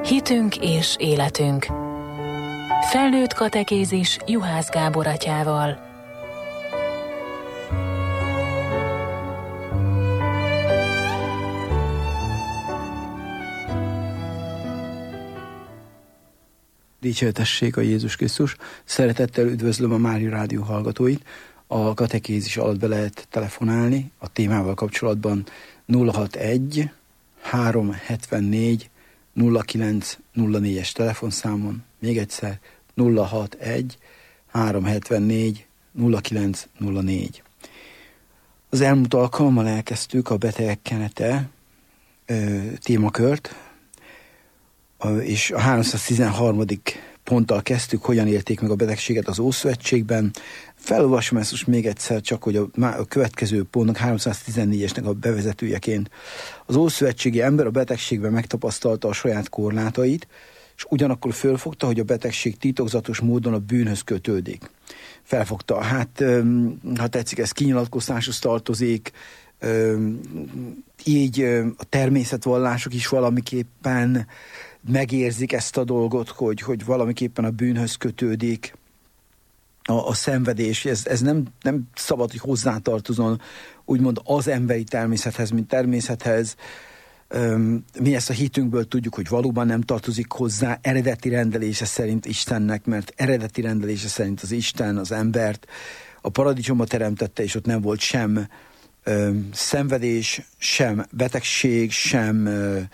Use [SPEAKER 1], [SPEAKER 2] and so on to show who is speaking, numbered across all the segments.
[SPEAKER 1] Hitünk és életünk. Felnőtt katekézis Juhász Gábor atyával.
[SPEAKER 2] Dicsőtessék a Jézus Krisztus! Szeretettel üdvözlöm a Mária Rádió hallgatóit. A katekézis alatt be lehet telefonálni a témával kapcsolatban 061 374 0904-es telefonszámon. Még egyszer 061 374 0904. Az elmúlt alkalommal elkezdtük a betegek kenete témakört, és a 313. ponttal kezdtük, hogyan élték meg a betegséget az Ószövetségben. Felolvasom ezt most még egyszer, csak hogy a következő pontnak, 314-esnek a bevezetőjeként. Az ószövetségi ember a betegségben megtapasztalta a saját korlátait, és ugyanakkor fölfogta, hogy a betegség titokzatos módon a bűnhöz kötődik. Felfogta, ha tetszik, ez kinyilatkozáshoz tartozik, így a természetvallások is valamiképpen megérzik ezt a dolgot, hogy valamiképpen a bűnhöz kötődik a szenvedés. Ez nem szabad, hogy hozzátartozon úgymond az emberi természethez, mint természethez. Mi ezt a hitünkből tudjuk, hogy valóban nem tartozik hozzá eredeti rendelése szerint Istennek, mert eredeti rendelése szerint az Isten az embert a paradicsomba teremtette, és ott nem volt sem szenvedés, sem betegség, sem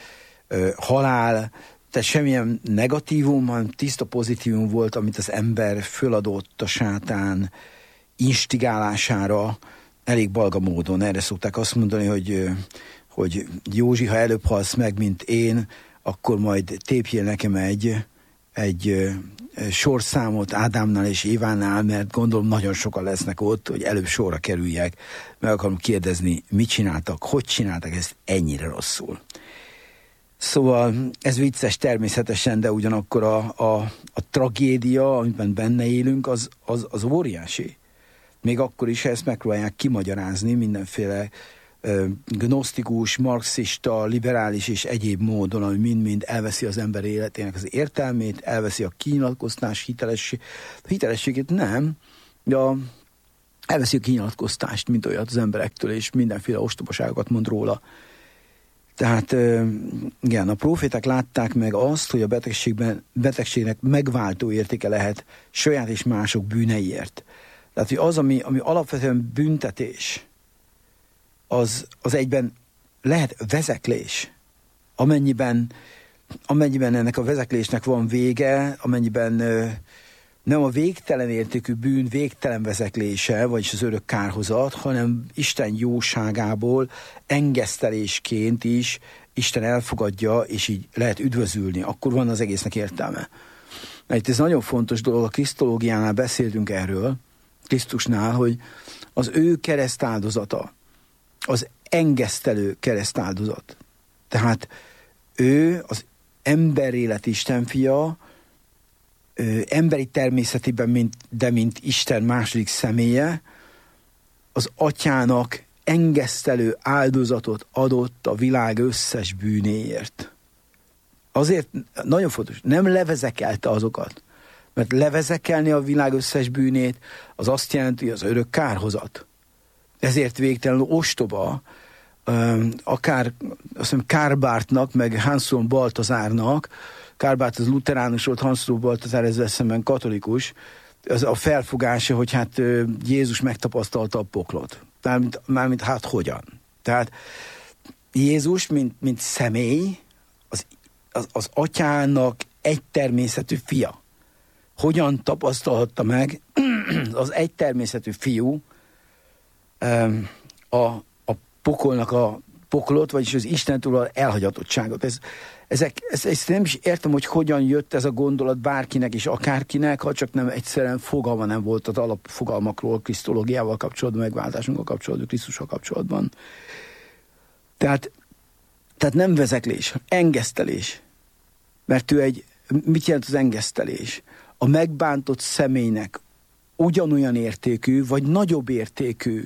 [SPEAKER 2] halál, tehát semmilyen negatívum, hanem tiszta pozitívum volt, amit az ember föladott a sátán instigálására elég balga módon. Erre szokták azt mondani, hogy Józsi, ha előbb halsz meg, mint én, akkor majd tépjél nekem egy sorszámot Ádámnál és Évánál, mert gondolom nagyon sokan lesznek ott, hogy előbb sorra kerüljek. Meg akarom kérdezni, mit csináltak, hogy csináltak ezt ennyire rosszul. Szóval ez vicces természetesen, de ugyanakkor a tragédia, amiben benne élünk, az óriási. Még akkor is, ha ezt megpróbálják kimagyarázni mindenféle gnosztikus, marxista, liberális és egyéb módon, ami mind-mind elveszi az ember életének az értelmét, elveszi a kinyilatkoztás hitelességét, nem, de elveszi a kinyilatkoztást, mint olyat az emberektől, és mindenféle ostobaságokat mond róla. Tehát igen, a próféták látták meg azt, hogy a betegségnek megváltó értéke lehet saját és mások bűneiért. Tehát, hogy az, ami alapvetően büntetés, az egyben lehet vezeklés, amennyiben ennek a vezeklésnek van vége, amennyiben nem a végtelen értékű bűn végtelen vezeklése, vagyis az örök kárhozat, hanem Isten jóságából engesztelésként is Isten elfogadja, és így lehet üdvözülni. Akkor van az egésznek értelme. Mert ez nagyon fontos dolog, a krisztológiánál beszéltünk erről, Krisztusnál, hogy az ő keresztáldozata, az engesztelő keresztáldozat. Tehát ő az emberélet Isten fia, emberi természetében, de mint Isten második személye, az atyának engesztelő áldozatot adott a világ összes bűnéért. Azért nagyon fontos, nem levezekelte azokat, mert levezekelni a világ összes bűnét, az azt jelenti, hogy az örök kárhozat. Ezért végtelenül ostoba, akár azt hiszem Kárbártnak, meg Hanson Baltazárnak, Kárbárt az luteránus volt, Hanson Baltazár ezzel szemben katolikus, az a felfogása, hogy hát Jézus megtapasztalta a poklot. Mármint hát hogyan? Tehát Jézus, mint személy, az atyának egy természetű fia. Hogyan tapasztalhatta meg az egy természetű fiú a pokolnak a poklot, vagyis az Istentől az elhagyatottságot. Ezt nem is értem, hogy hogyan jött ez a gondolat bárkinek és akárkinek, ha csak nem egyszerűen fogalma nem volt az alapfogalmakról, krisztológiával kapcsolatban, megváltásunkkal kapcsolatban, Krisztussal kapcsolatban. Tehát nem vezeklés, engesztelés. Mert mit jelent az engesztelés? A megbántott személynek ugyanolyan értékű, vagy nagyobb értékű,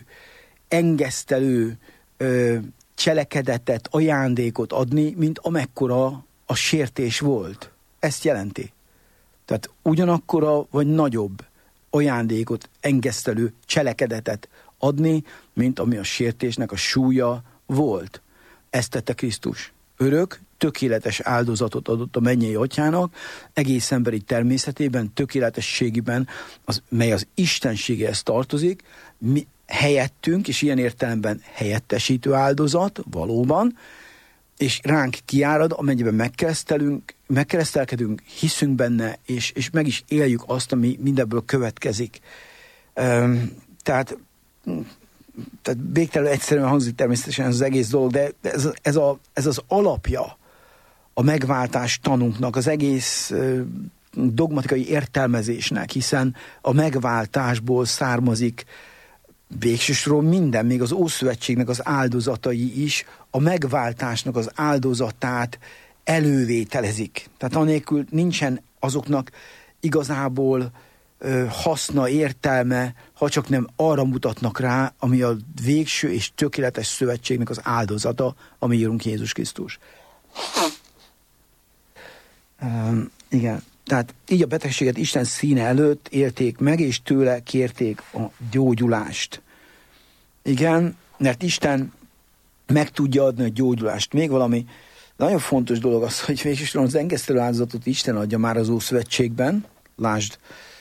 [SPEAKER 2] engesztelő cselekedetet, ajándékot adni, mint amekkora a sértés volt. Ezt jelenti. Tehát ugyanakkora vagy nagyobb ajándékot, engesztelő cselekedetet adni, mint ami a sértésnek a súlya volt. Ezt tette Krisztus. Örök, tökéletes áldozatot adott a mennyei atyának, egész emberi természetében, tökéletességében, mely az istenségéhez tartozik, mi helyettünk, és ilyen értelemben helyettesítő áldozat, valóban, és ránk kiárad, amennyiben megkeresztelkedünk, hiszünk benne, és meg is éljük azt, ami mindebből következik. Tehát végtelenül egyszerűen hangzik természetesen ez az egész dolog, de ez az alapja a megváltás tanunknak, az egész dogmatikai értelmezésnek, hiszen a megváltásból származik végsősoron minden, még az Ószövetségnek az áldozatai is a megváltásnak az áldozatát elővételezik. Tehát anélkül nincsen azoknak igazából haszna, értelme, ha csak nem arra mutatnak rá, ami a végső és tökéletes szövetségnek az áldozata, ami írunk Jézus Krisztus. Igen. Tehát így a betegséget Isten színe előtt élték meg, és tőle kérték a gyógyulást. Igen, mert Isten meg tudja adni a gyógyulást. Még valami nagyon fontos dolog az, hogy végsősorban az engesztelő áldozatot Isten adja már az Ószövetségben. Lásd,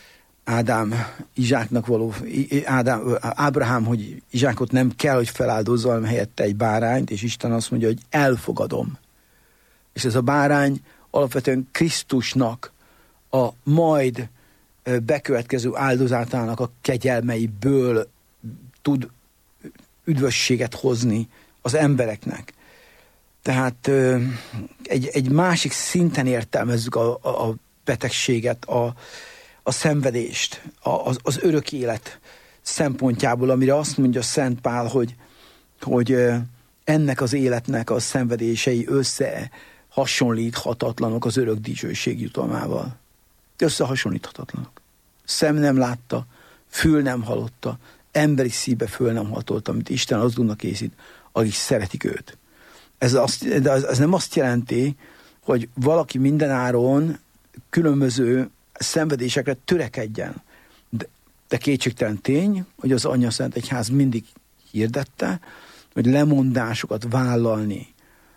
[SPEAKER 2] Ábrahám, hogy Izsákot nem kell, hogy feláldozza, hanem helyette egy bárányt, és Isten azt mondja, hogy elfogadom. És ez a bárány alapvetően Krisztusnak a majd bekövetkező áldozatának a kegyelmeiből tud üdvösséget hozni az embereknek. Tehát egy másik szinten értelmezzük a betegséget, a szenvedést, az örök élet szempontjából, amire azt mondja Szent Pál, hogy ennek az életnek a szenvedései összehasonlíthatatlanok az örök dicsőség jutalmával. Összehasonlíthatatlanok. Szem nem látta, fül nem hallotta, emberi szívbe föl nem hatolt, amit Isten azoknak készít, akik szeretik őt. Ez nem azt jelenti, hogy valaki mindenáron különböző szenvedésekre törekedjen. De kétségtelen tény, hogy az Anyaszent Egyház mindig hirdette, hogy lemondásokat vállalni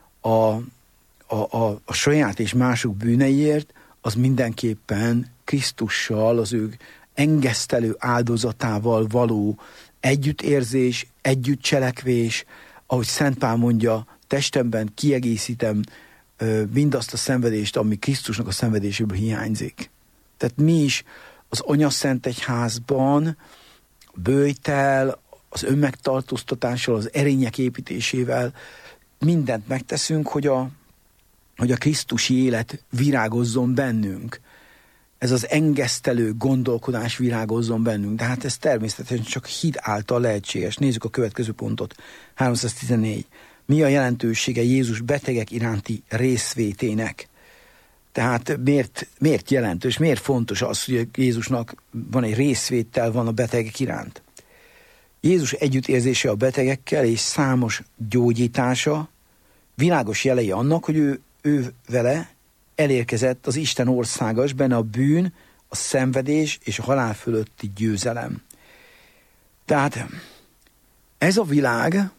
[SPEAKER 2] a saját és mások bűneiért, az mindenképpen Krisztussal, az ő engesztelő áldozatával való együttérzés, együttcselekvés, ahogy Szent Pál mondja, testemben kiegészítem mindazt a szenvedést, ami Krisztusnak a szenvedéséből hiányzik. Tehát mi is az Anyaszent Egyházban böjtel, az önmegtartóztatással, az erények építésével mindent megteszünk, hogy a Krisztusi élet virágozzon bennünk. Ez az engesztelő gondolkodás virágozzon bennünk. De hát ez természetesen csak hit által lehetséges. Nézzük a következő pontot. 314. Mi a jelentősége Jézus betegek iránti részvétének? Tehát miért jelentős, miért fontos az, hogy Jézusnak van egy részvétel, van a betegek iránt? Jézus együttérzése a betegekkel és számos gyógyítása világos jelei annak, hogy ő vele elérkezett az Isten országa, és benne a bűn, a szenvedés és a halál fölötti győzelem. Tehát ez a világ,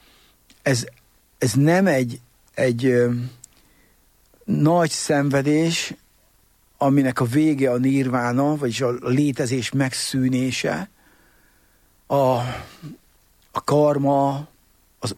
[SPEAKER 2] ez nem egy nagy szenvedés, aminek a vége a nirvána, vagyis a létezés megszűnése, a karma, az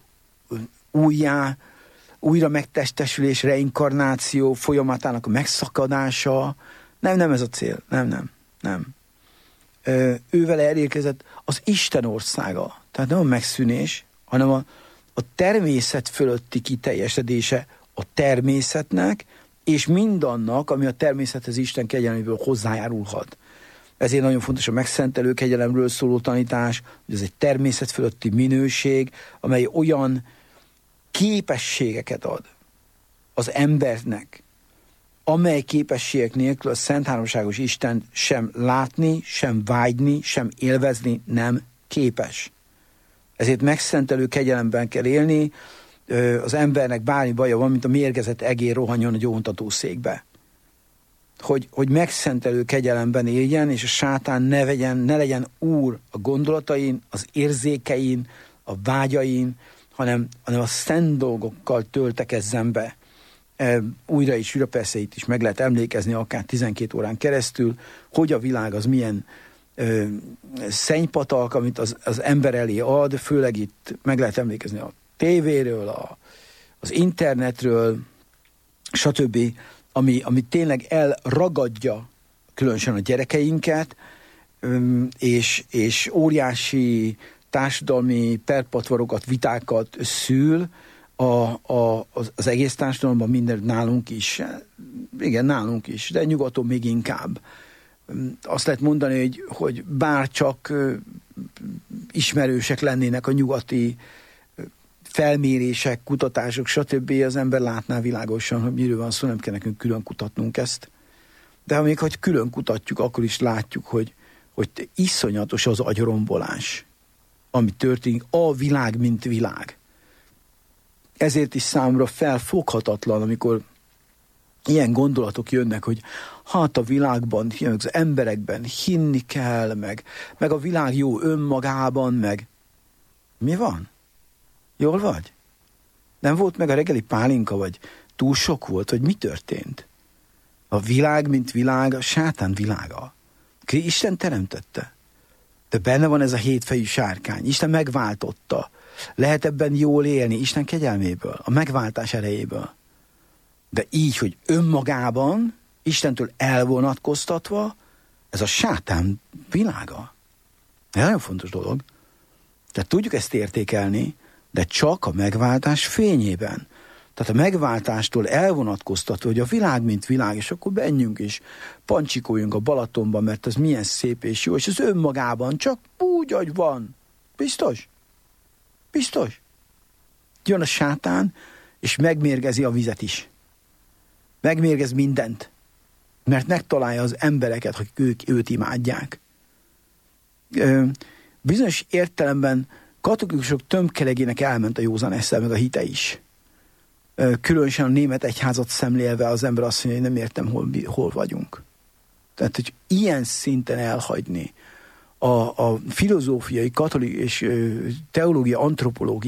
[SPEAKER 2] újra megtestesülés, reinkarnáció folyamatának a megszakadása. Nem ez a cél. Nem. Ővele elérkezett az Isten országa. Tehát nem a megszűnés, hanem a természet fölötti kiteljesedése a természetnek, és mindannak, ami a természethez Isten kegyelméből hozzájárulhat. Ezért nagyon fontos a megszentelő kegyelemről szóló tanítás, hogy ez egy természet fölötti minőség, amely olyan képességeket ad az embernek, amely képességek nélkül a Szent Háromságos Isten sem látni, sem vágyni, sem élvezni nem képes. Ezért megszentelő kegyelemben kell élni, az embernek bármi baja van, mint a mérgezett egér rohanjon a gyóntatószékbe. Hogy megszentelő kegyelemben éljen, és a sátán ne legyen úr a gondolatain, az érzékein, a vágyain, hanem a szent dolgokkal töltekezzen be. Újra és újra persze itt is meg lehet emlékezni, akár 12 órán keresztül, hogy a világ az milyen szennypatak, amit az ember elé ad, főleg itt meg lehet emlékezni a tévéről, az internetről, stb., ami tényleg elragadja különösen a gyerekeinket, és óriási társadalmi perpatvarokat, vitákat szül az egész társadalomban, minden nálunk is. Igen, nálunk is, de nyugaton még inkább. Azt lehet mondani, hogy bár csak ismerősek lennének a nyugati felmérések, kutatások, stb. Az ember látná világosan, hogy miről van szó, nem kell nekünk külön kutatnunk ezt. De ha még hogy külön kutatjuk, akkor is látjuk, hogy iszonyatos az agyrombolás, ami történik, a világ, mint világ. Ezért is számomra felfoghatatlan, amikor ilyen gondolatok jönnek, hogy hát a világban, az emberekben hinni kell, meg a világ jó önmagában, meg mi van? Jól vagy? Nem volt meg a reggeli pálinka, vagy túl sok volt, vagy mi történt? A világ, mint világ, a sátán világa. Isten teremtette. De benne van ez a hétfejű sárkány. Isten megváltotta. Lehet ebben jól élni Isten kegyelméből, a megváltás erejéből. De így, hogy önmagában, Istentől elvonatkoztatva, ez a sátán világa. Ez nagyon fontos dolog. Tehát tudjuk ezt értékelni, de csak a megváltás fényében. Tehát a megváltástól elvonatkoztatva, hogy a világ, mint világ, és akkor menjünk is, pancsikoljunk a Balatonban, mert az milyen szép és jó, és az önmagában csak úgy, ahogy van. Biztos? Biztos? Jön a sátán, és megmérgezi a vizet is. Megmérgez mindent. Mert megtalálja az embereket, hogy őt imádják. Bizonyos értelemben katolikusok tömkelegének elment a józan esze, meg a hite is. Különösen a német egyházat szemlélve az ember azt mondja, hogy nem értem, hol vagyunk. Tehát, hogy ilyen szinten elhagyni a filozófiai, katolikus és teológia, antropológia